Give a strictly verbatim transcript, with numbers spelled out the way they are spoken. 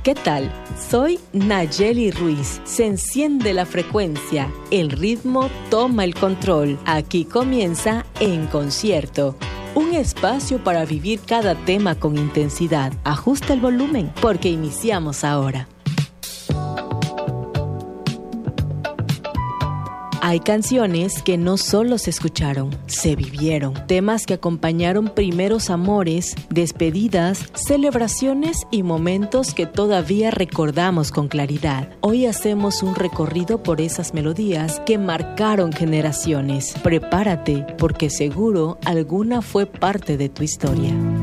¿Qué tal? Soy Nayeli Ruiz. Se enciende la frecuencia, el ritmo toma el control. Aquí comienza En Concierto, un espacio para vivir cada tema con intensidad. Ajusta el volumen porque iniciamos ahora. Hay canciones que no solo se escucharon, se vivieron. Temas que acompañaron primeros amores, despedidas, celebraciones y momentos que todavía recordamos con claridad. Hoy hacemos un recorrido por esas melodías que marcaron generaciones. Prepárate, porque seguro alguna fue parte de tu historia.